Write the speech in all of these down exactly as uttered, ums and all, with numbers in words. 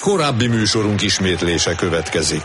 Korábbi műsorunk ismétlése következik.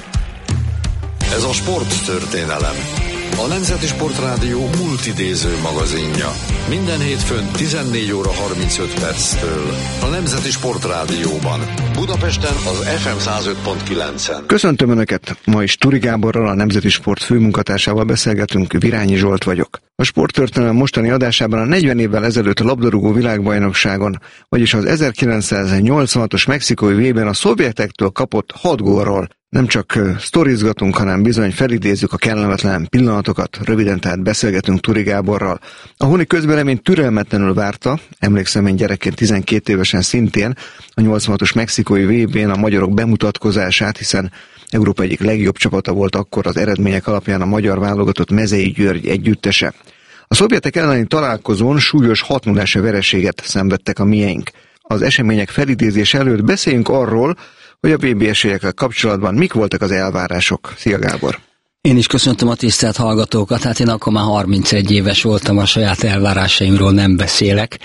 Ez a sporttörténelem. A Nemzeti Sportrádió multidéző magazinja. Minden hétfőn tizennégy óra harmincöt perctől. A Nemzeti Sportrádióban. Budapesten az ef em száz öt pont kilencen. Köszöntöm Önöket! Ma is Turi Gáborral, a Nemzeti Sport főmunkatársával beszélgetünk, Virányi Zsolt vagyok. A sporttörténelem mostani adásában a negyven évvel ezelőtt a labdarúgó világbajnokságon, vagyis az ezerkilencszáznyolcvanhatos mexikói vé bén a szovjetektől kapott hat gólról nem csak sztorizgatunk, hanem bizony felidézzük a kellemetlen pillanatokat, röviden tehát beszélgetünk Turi Gáborral. A honi közvélemény türelmetlenül várta, emlékszem én gyerekként tizenkét évesen szintén, a nyolcvanhatos mexikói vé bén a magyarok bemutatkozását, hiszen Európa egyik legjobb csapata volt akkor az eredmények alapján a magyar válogatott Mezei György együttese. A szovjetek elleni találkozón súlyos hat nullás vereséget szenvedtek a mieink. Az események felidézés előtt beszéljünk arról, hogy a vé bé esélyekkel kapcsolatban mik voltak az elvárások. Szia Gábor! Én is köszöntöm a tisztelt hallgatókat, hát én akkor már harmincegy éves voltam, a saját elvárásaimról nem beszélek.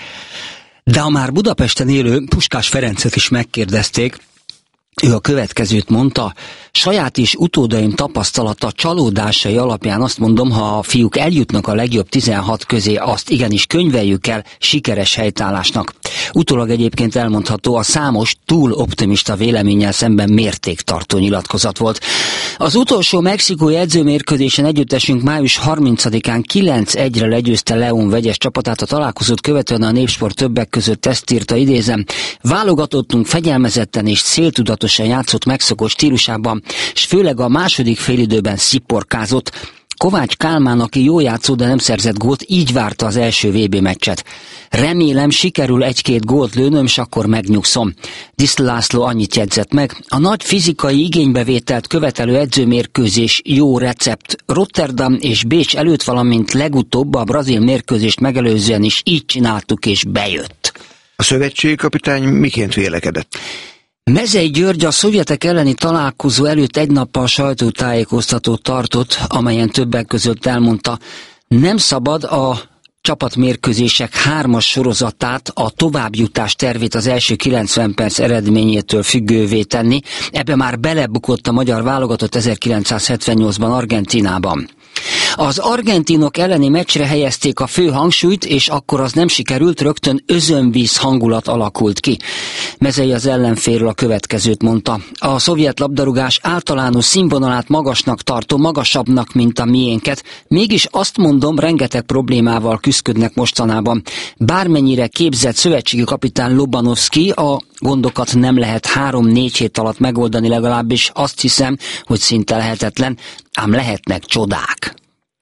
De ha már Budapesten élő Puskás Ferencet is megkérdezték, ő a következőt mondta: saját és utódaim tapasztalata, csalódásai alapján azt mondom, ha a fiúk eljutnak a legjobb tizenhat közé, azt igenis könyveljük el sikeres helytállásnak. Utólag egyébként elmondható, a számos túl optimista véleménnyel szemben mértéktartó nyilatkozat volt. Az utolsó mexikói edzőmérkőzésen együttesünk május harmincadikán kilenc egyre legyőzte León vegyes csapatát. A találkozót követően a Népsport többek között ezt írta, idézem: válogatottunk fegyelmezetten és céltudatosan játszott megszokott stílusában, és főleg a második félidőben sziporkázott. Kovács Kálmán, aki jól játszott, de nem szerzett gólt, így várta az első vé bé meccset. Remélem sikerül egy-két gólt lőnöm, s akkor megnyugszom. Diszl László annyit jegyzett meg: a nagy fizikai igénybevételt követelő edzőmérkőzés jó recept. Rotterdam és Bécs előtt, valamint legutóbb a brazil mérkőzést megelőzően is így csináltuk, és bejött. A szövetségi kapitány miként vélekedett? Mezei György a szovjetek elleni találkozó előtt egy nappal sajtótájékoztatót tartott, amelyen többek között elmondta, nem szabad a csapatmérkőzések hármas sorozatát, a továbbjutás tervét az első kilencven perc eredményétől függővé tenni. Ebbe már belebukott a magyar válogatott ezerkilencszázhetvennyolcban Argentínában. Az argentinok elleni meccsre helyezték a fő hangsúlyt, és akkor az nem sikerült, rögtön özönvíz hangulat alakult ki. Mezei az ellenfélről a következőt mondta: a szovjet labdarúgás általános színvonalát magasnak tartom, magasabbnak, mint a miénket. Mégis azt mondom, rengeteg problémával küszködnek mostanában. Bármennyire képzett szövetségi kapitány Lobanovszky, a gondokat nem lehet három-négy hét alatt megoldani, legalábbis azt hiszem, hogy szinte lehetetlen, ám lehetnek csodák.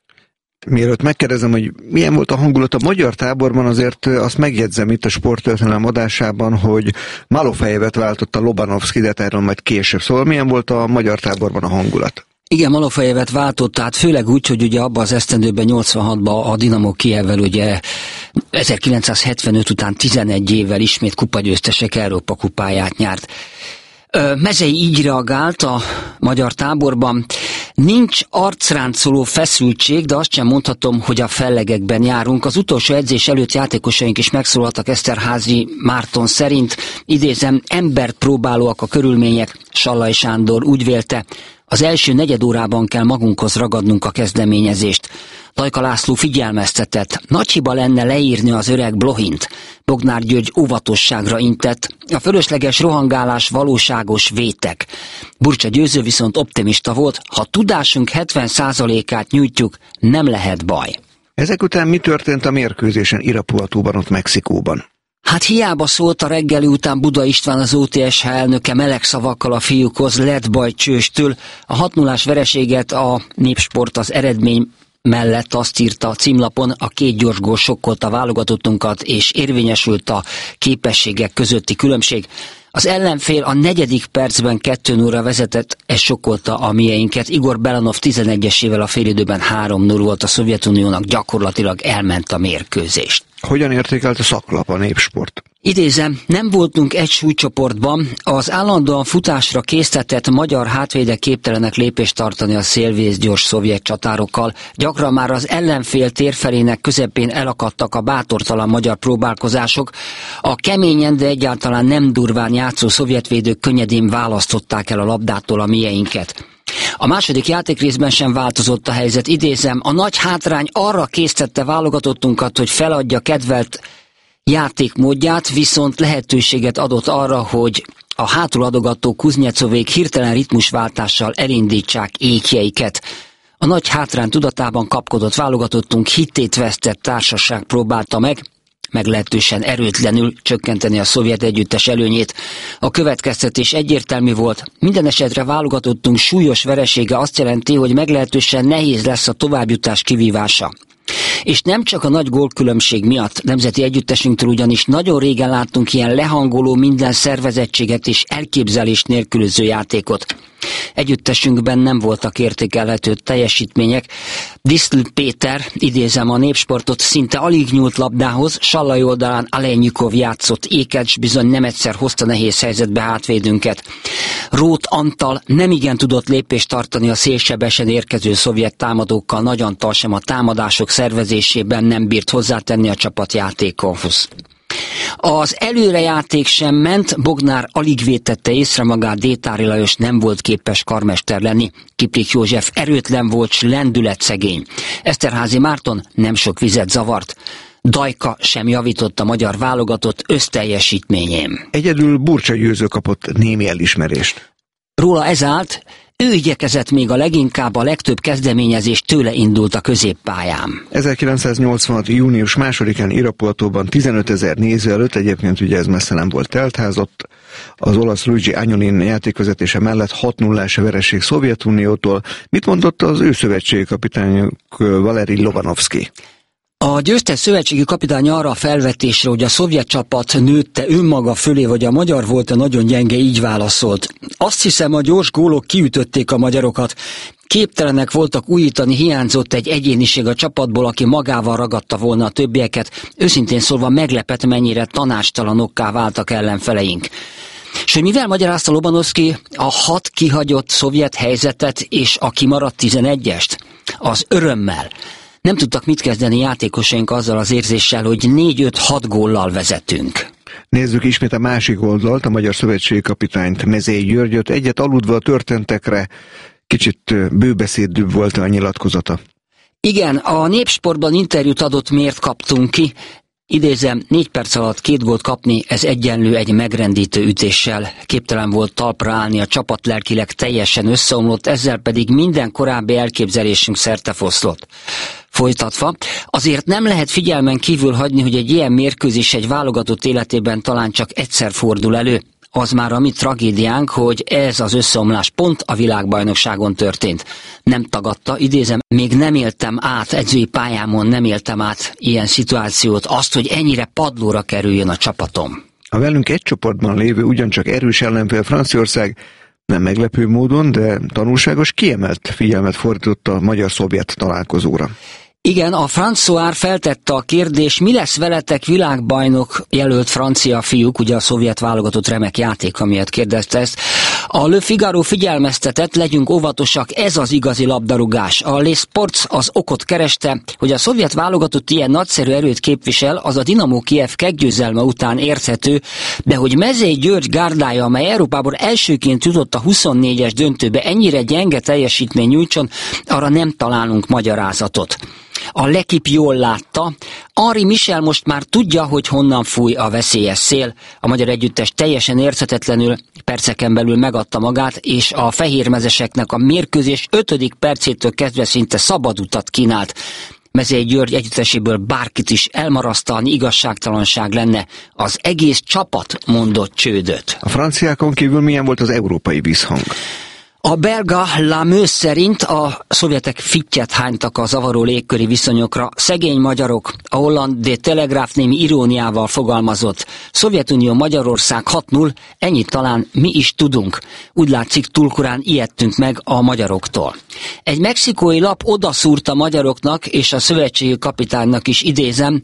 Mielőtt megkérdezem, hogy milyen volt a hangulat a magyar táborban, azért azt megjegyzem itt a sporttörténelem adásában, hogy Malofejevet váltotta Lobanovszky, de erről majd később. Szóval milyen volt a magyar táborban a hangulat? Igen, Malofejevet váltott, tehát főleg úgy, hogy ugye abban az esztendőben, nyolcvanhatban a Dinamo Kijevvel ugye ezerkilencszázhetvenöt után tizenegy évvel ismét kupagyőztesek Európa kupáját nyert. Mezei így reagált a magyar táborban: nincs arcráncoló feszültség, de azt sem mondhatom, hogy a fellegekben járunk. Az utolsó edzés előtt játékosaink is megszólaltak Eszterházy Márton szerint, idézem, embert próbálóak a körülmények. Sallai Sándor úgy vélte, az első negyed órában kell magunkhoz ragadnunk a kezdeményezést. Tajka László figyelmeztetett: nagy hiba lenne leírni az öreg Blohint. Bognár György óvatosságra intett: a fölösleges rohangálás valóságos vétek. Burcsa Győző viszont optimista volt: ha tudásunk hetven százalékát nyújtjuk, nem lehet baj. Ezek után mi történt a mérkőzésen Irapuatóban, ott Mexikóban? Hát hiába szólt a reggeli után Buda István, az o té es há elnöke meleg szavakkal a fiúkhoz, lett baj Csőstől. A hat nullás vereséget a Népsport az eredmény mellett azt írta a címlapon: a két gyors gól sokkolta a válogatottunkat, és érvényesült a képességek közötti különbség. Az ellenfél a negyedik percben kettő nullra vezetett, ez sokkolta a mieinket. Igor Belanov tizenegyesével a félidőben három null volt, a Szovjetuniónak gyakorlatilag elment a mérkőzést. Hogyan értékelt a szaklap, a Népsport? Idézem, nem voltunk egy súlycsoportban, az állandóan futásra késztetett magyar hátvédek képtelenek lépést tartani a szélvészgyors szovjet csatárokkal. Gyakran már az ellenfél térfelének közepén elakadtak a bátortalan magyar próbálkozások. A keményen, de egyáltalán nem durván játszó szovjetvédők könnyedén választották el a labdától a mieinket. A második játékrészben sem változott a helyzet. Idézem, a nagy hátrány arra késztette válogatottunkat, hogy feladja kedvelt játékmódját, viszont lehetőséget adott arra, hogy a hátul adogató Kuznyecovék hirtelen ritmusváltással elindítsák ékjeiket. A nagy hátrány tudatában kapkodott válogatottunk hittét vesztett társaság próbálta meg, meglehetősen erőtlenül csökkenteni a szovjet együttes előnyét. A következtetés egyértelmű volt, minden esetre válogatottunk súlyos veresége azt jelenti, hogy meglehetősen nehéz lesz a továbbjutás kivívása. És nem csak a nagy gólkülönbség miatt, nemzeti együttesünktől ugyanis nagyon régen láttunk ilyen lehangoló, minden szervezettséget és elképzelést nélkülöző játékot. Együttesünkben nem voltak értékelhető teljesítmények. Diszl Péter, idézem a Népsportot, szinte alig nyúlt labdához, Sallai oldalán Alenyikov játszott, Ékedcs bizony nem egyszer hozta nehéz helyzetbe hátvédünket. Róth Antal nemigen tudott lépést tartani a szélsebesen érkező szovjet támadókkal, Nagy Antal sem a támadások szervezésében nem bírt hozzátenni a csapatjátékhoz. Az előrejáték sem ment, Bognár alig vétette észre magát, Détári Lajos nem volt képes karmester lenni, Kiprik József erőtlen volt, s lendületszegény. Eszterházy Márton nem sok vizet zavart. Dajka sem javított a magyar válogatott összteljesítményén. Egyedül Burcsa Győző kapott némi elismerést. Róla ez állt, ő igyekezett még a leginkább, a legtöbb kezdeményezés tőle indult a középpályán. ezerkilencszáznyolcvanhat. június másodikán Irapuatóban tizenötezer néző előtt, egyébként ugye ez messze nem volt teltházott, az olasz Luigi Agnolin játékvezetése mellett hat nullás vereség Szovjetuniótól. Mit mondott az ő szövetségi kapitányuk Valeri Lobanovszky? A győztes szövetségi kapitány arra a felvetésre, hogy a szovjet csapat nőtte önmaga fölé, vagy a magyar volt-e nagyon gyenge, így válaszolt. Azt hiszem, a gyors gólok kiütötték a magyarokat. Képtelenek voltak újítani, hiányzott egy egyéniség a csapatból, aki magával ragadta volna a többieket. Őszintén szólva meglepett, mennyire tanástalanokká váltak ellenfeleink. És hogy mivel magyarázta Lobanovszky a hat kihagyott szovjet helyzetet és a kimaradt tizenegyest? Az örömmel. Nem tudtak mit kezdeni játékosaink azzal az érzéssel, hogy négy-öt-hat góllal vezetünk. Nézzük ismét a másik oldalt, a magyar szövetségi kapitányt, Mezei Györgyöt. Egyet aludva a történtekre, kicsit bőbeszédűbb volt a nyilatkozata. Igen, a Népsportban interjút adott, miért kaptunk ki. Idézem, négy perc alatt két gólt kapni, ez egyenlő egy megrendítő ütéssel. Képtelen volt talpra állni, a csapat lelkileg teljesen összeomlott, ezzel pedig minden korábbi elképzelésünk szertefoszlott. Folytatva, azért nem lehet figyelmen kívül hagyni, hogy egy ilyen mérkőzés egy válogatott életében talán csak egyszer fordul elő. Az már a mi tragédiánk, hogy ez az összeomlás pont a világbajnokságon történt. Nem tagadta, idézem, még nem éltem át, edzői pályámon nem éltem át ilyen szituációt, azt, hogy ennyire padlóra kerüljön a csapatom. A velünk egy csoportban lévő ugyancsak erős ellenfél Franciaország nem meglepő módon, de tanulságos, kiemelt figyelmet fordított a magyar-szovjet találkozóra. Igen, a François feltette a kérdés, mi lesz veletek világbajnok jelölt francia fiúk, ugye a szovjet válogatott remek játék, amiért kérdezte ezt. A Le Figaro figyelmeztetett, legyünk óvatosak, ez az igazi labdarúgás. A Le Sports az okot kereste, hogy a szovjet válogatott ilyen nagyszerű erőt képvisel, az a Dinamo Kijev keggyőzelme után érthető, de hogy Mezei György gárdája, amely Európában elsőként jutott a huszonnégyes döntőbe, ennyire gyenge teljesítmény nyújtson, arra nem találunk magyarázatot. A L'Équipe jól látta, Henri Michel most már tudja, hogy honnan fúj a veszélyes szél. A magyar együttes teljesen érthetetlenül perceken belül megadta magát, és a fehérmezeseknek a mérkőzés ötödik percétől kezdve szinte szabad utat kínált. Mezei György együtteséből bárkit is elmarasztalni igazságtalanság lenne. Az egész csapat mondott csődöt. A franciákon kívül milyen volt az európai visszhang? A belga La Meuse szerint a szovjetek fittyet hánytak a zavaró légköri viszonyokra. Szegény magyarok, a holland De Telegraaf némi iróniával fogalmazott. Szovjetunió Magyarország hat null, ennyit talán mi is tudunk. Úgy látszik, túlkorán ijedtünk meg a magyaroktól. Egy mexikói lap odaszúrt a magyaroknak és a szövetségi kapitánynak is, idézem,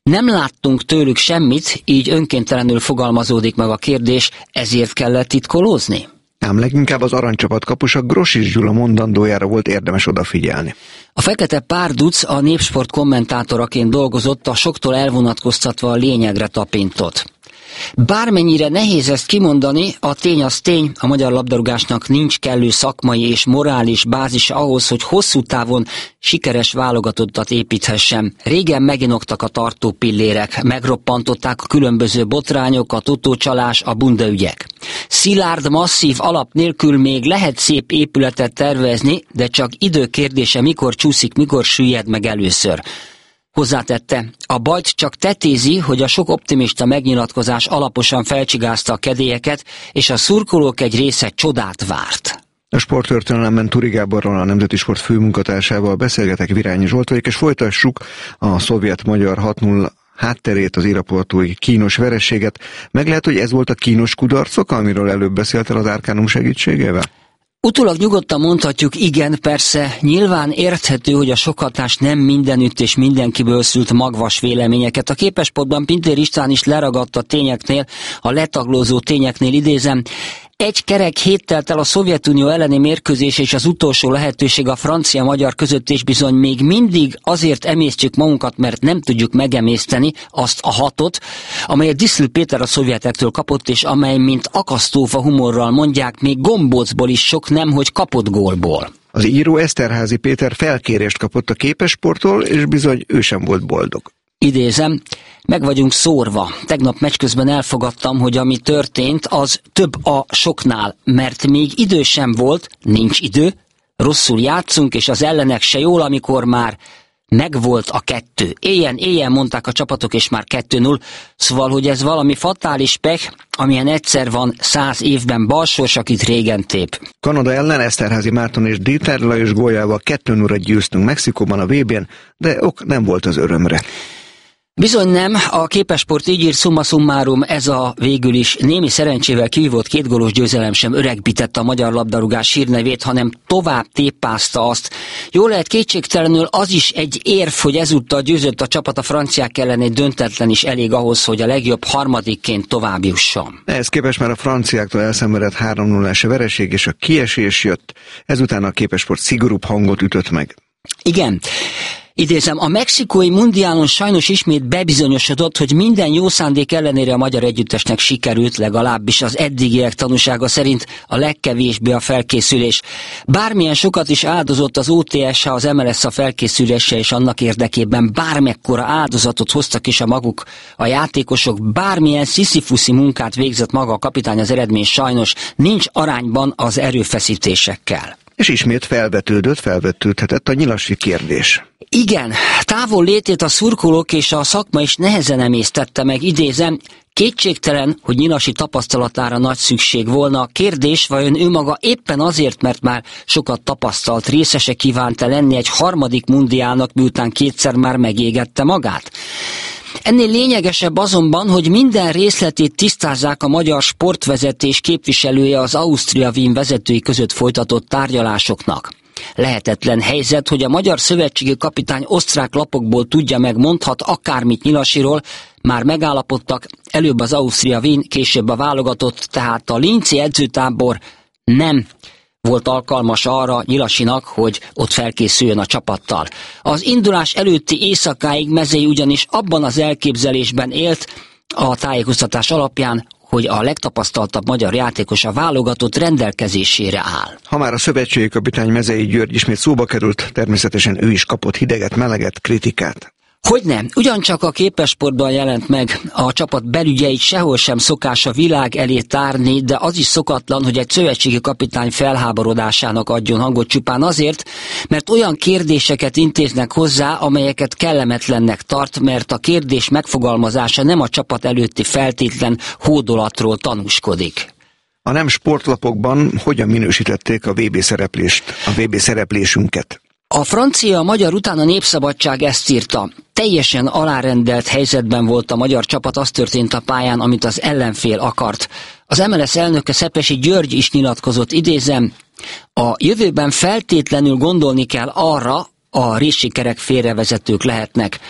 Nem láttunk tőlük semmit, így önkéntelenül fogalmazódik meg a kérdés, ezért kellett titkolózni? Ám leginkább az aranycsapat kapusa Grosics Gyula mondandójára volt érdemes odafigyelni. A Fekete Párduc a Népsport kommentátoraként dolgozott, a soktól elvonatkoztatva a lényegre tapintott. Bármennyire nehéz ezt kimondani, a tény az tény, a magyar labdarúgásnak nincs kellő szakmai és morális bázis ahhoz, hogy hosszú távon sikeres válogatottat építhessen. Régen meginoktak a tartópillérek, megroppantották a különböző botrányok, a totócsalás, a bundaügyek. Szilárd, masszív alap nélkül még lehet szép épületet tervezni, de csak idő kérdése, mikor csúszik, mikor süllyed meg először. Hozzátette, a bajt csak tetézi, hogy a sok optimista megnyilatkozás alaposan felcsigázta a kedélyeket, és a szurkolók egy része csodát várt. A sporttörténelemben Turi Gáborral, a Nemzeti Sport főmunkatársával beszélgetek, Virányi Zsolt vagyok, és folytassuk a szovjet-magyar hat nulla hátterét, az irapuatói kínos vereséget. Meg lehet, hogy ez volt a kínos kudarcok, amiről előbb beszéltél az Arcanum segítségével? Utólag nyugodtan mondhatjuk, igen, persze, nyilván érthető, hogy a sok hatás nem mindenütt és mindenkiből szült magvas véleményeket. A Képesportban Pintér István is leragadt a tényeknél, a letaglózó tényeknél, idézem, egy kerek hét telt el a Szovjetunió elleni mérkőzés és az utolsó lehetőség a francia-magyar között, és bizony még mindig azért emésztjük magunkat, mert nem tudjuk megemészteni azt a hatot, amelyet Diszl Péter a szovjetektől kapott, és amely, mint akasztófa humorral mondják, még gombócból is sok, nemhogy kapott gólból. Az író Eszterházy Péter felkérést kapott a Képesporttól, és bizony ő sem volt boldog. Idézem, meg vagyunk szórva. Tegnap meccs közben elfogadtam, hogy ami történt, az több a soknál, mert még idő sem volt, nincs idő, rosszul játszunk, és az ellenek se jól, amikor már megvolt a kettő. Éljen, éljen, mondták a csapatok, és már kettő null. Szóval, hogy ez valami fatális pech, amilyen egyszer van száz évben, balsors, akit régen tép. Kanada ellen Eszterházy Márton és Dieter Lajos góljával kettő nullra győztünk Mexikóban a vé bén, de ok nem volt az örömre. Bizony nem, a Képeспort így ír, summa summarum, ez a végül is némi szerencsével kivívott kétgólos győzelem sem öregbítette a magyar labdarúgás hírnevét, hanem tovább tépázta azt. Jól lehet, kétségtelenül az is egy érv, hogy ezúttal győzött a csapat a franciák ellen, egy döntetlen is elég ahhoz, hogy a legjobb harmadikként tovább jusson. Ehhez képest már a franciáktól elszenvedett három nullás vereség és a kiesés jött, ezután a Képeспort szigorúbb hangot ütött meg. Igen. Idézem, a mexikói mundiálon sajnos ismét bebizonyosodott, hogy minden jó szándék ellenére a magyar együttesnek sikerült, legalábbis az eddigiek tanúsága szerint a legkevésbé a felkészülés. Bármilyen sokat is áldozott az o té es, az em el es a felkészülése, és annak érdekében bármekkora áldozatot hoztak is a maguk a játékosok, bármilyen sziszifuszi munkát végzett maga a kapitány, az eredmény sajnos nincs arányban az erőfeszítésekkel. És ismét felvetődött, felvetődhetett a nyilasi kérdés. Igen, távol létét a szurkolók és a szakma is nehezen emésztette meg, idézem, kétségtelen, hogy Nyilasi tapasztalatára nagy szükség volna. A kérdés, vajon ő maga éppen azért, mert már sokat tapasztalt, részese kívánta lenni egy harmadik mundiálnak, miután kétszer már megégette magát? Ennél lényegesebb azonban, hogy minden részletét tisztázzák a magyar sportvezetés képviselője az Ausztria Wien vezetői között folytatott tárgyalásoknak. Lehetetlen helyzet, hogy a magyar szövetségi kapitány osztrák lapokból tudja meg, mondhat akármit Nyilasiról, már megállapodtak, előbb az Ausztria Wien, később a válogatott, tehát a linci edzőtábor nem volt alkalmas arra Nyilasinak, hogy ott felkészüljön a csapattal. Az indulás előtti éjszakáig Mezei ugyanis abban az elképzelésben élt a tájékoztatás alapján, hogy a legtapasztaltabb magyar játékos a válogatott rendelkezésére áll. Ha már a szövetségi kapitány Mezei György ismét szóba került, természetesen ő is kapott hideget, meleget, kritikát. Hogyne, ugyancsak a Képesportban jelent meg, a csapat belügyeit sehol sem szokás a világ elé tárni, de az is szokatlan, hogy egy szövetségi kapitány felháborodásának adjon hangot csupán azért, mert olyan kérdéseket intéznek hozzá, amelyeket kellemetlennek tart, mert a kérdés megfogalmazása nem a csapat előtti feltétlen hódolatról tanúskodik. A nem sportlapokban hogyan minősítették a vé bé szereplést, a vé bé szereplésünket? A francia, a magyar után a Népszabadság ezt írta. Teljesen alárendelt helyzetben volt a magyar csapat, az történt a pályán, amit az ellenfél akart. Az em el es elnöke Szepesi György is nyilatkozott, idézem, a jövőben feltétlenül gondolni kell arra, a részsikerek félrevezetők lehetnek.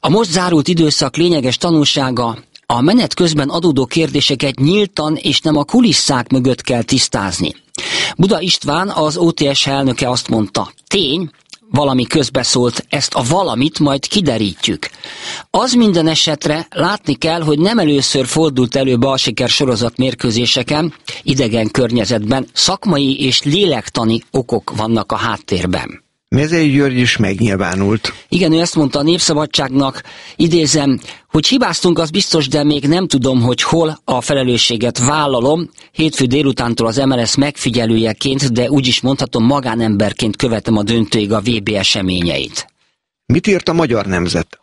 A most zárult időszak lényeges tanulsága: a menet közben adódó kérdéseket nyíltan és nem a kulisszák mögött kell tisztázni. Buda István, az o té es elnöke azt mondta: tény, valami közbeszólt, ezt a valamit majd kiderítjük. Az minden esetre látni kell, hogy nem először fordult elő balsiker sorozat mérkőzéseken, idegen környezetben, szakmai és lélektani okok vannak a háttérben. Mezei György is megnyilvánult. Igen, ő ezt mondta a Népszabadságnak, idézem, hogy hibáztunk, az biztos, de még nem tudom, hogy hol, a felelősséget vállalom. Hétfő délutántól az em el es megfigyelőjeként, de úgy is mondhatom, magánemberként követem a döntőig a vé bé eseményeit. Mit írt a Magyar Nemzet?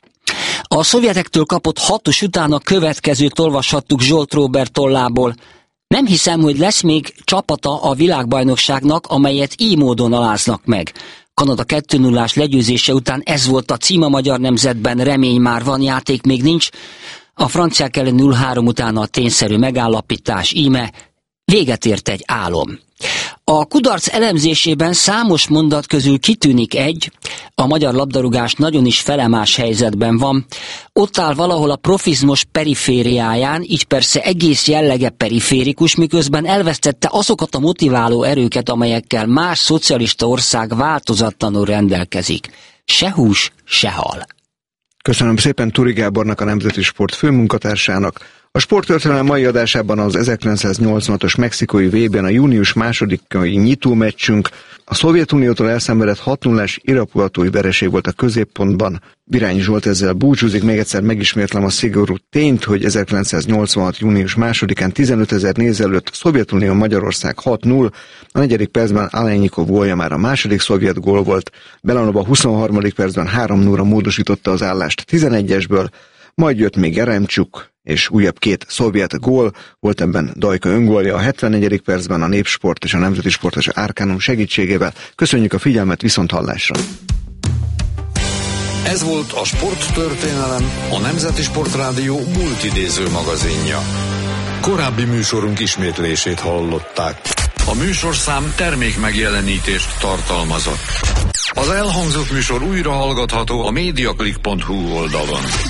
A szovjetektől kapott hatos után a következőt olvashattuk Zsolt Róbert tollából. Nem hiszem, hogy lesz még csapata a világbajnokságnak, amelyet így módon aláznak meg. Kanada kettő nullás legyőzése után ez volt a cím a Magyar Nemzetben, remény már van, játék még nincs. A franciák ellen nulla három után a tényszerű megállapítás, íme véget ért egy álom. A kudarc elemzésében számos mondat közül kitűnik egy: a magyar labdarúgás nagyon is felemás helyzetben van. Ott áll valahol a profizmus perifériáján, így persze egész jellege periférikus, miközben elvesztette azokat a motiváló erőket, amelyekkel más szocialista ország változatlanul rendelkezik. Se hús, se hal. Köszönöm szépen Turi Gábornak, a Nemzeti Sport főmunkatársának. A Sporttörténelem mai adásában az ezerkilencszáznyolcvanhatos mexikói vé bén a június másodikai nyitómeccsünk. A Szovjetuniótól elszenvedett hat nullás irapuatói vereség volt a középpontban. Virányi Zsolt ezzel búcsúzik, még egyszer megismétlem a szigorú tényt, hogy ezerkilencszáznyolcvanhat. június másodikán tizenötezer néző előtt Szovjetunió Magyarország hat null, a negyedik percben Alenyikov gólja már a második szovjet gól volt, Belanov a huszonharmadik percben három nullra módosította az állást tizenegyesből, majd jött még Eremcsuk, és újabb két szovjet gól, volt ebben Dajka öngólja a hetvennegyedik percben a Népsport és a Nemzeti Sportos Árkánum segítségével. Köszönjük a figyelmet, viszont hallásra! Ez volt a Sporttörténelem, a Nemzeti Sportrádió multidéző magazinja. Korábbi műsorunk ismétlését hallották. A műsorszám termék megjelenítést tartalmazott. Az elhangzott műsor újra hallgatható a mediaclick pont hu oldalon.